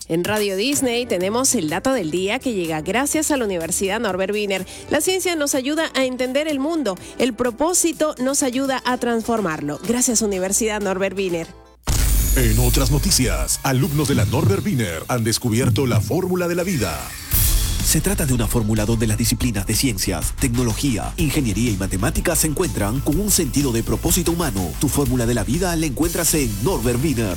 En Radio Disney tenemos el dato del día que llega gracias a la Universidad Norbert Wiener. La ciencia nos ayuda a entender el mundo, el propósito nos ayuda a transformarlo. Gracias, Universidad Norbert Wiener. En otras noticias, alumnos de la Norbert Wiener han descubierto la fórmula de la vida. Se trata de una fórmula donde las disciplinas de ciencias, tecnología, ingeniería y matemáticas se encuentran con un sentido de propósito humano. Tu fórmula de la vida la encuentras en Norbert Wiener.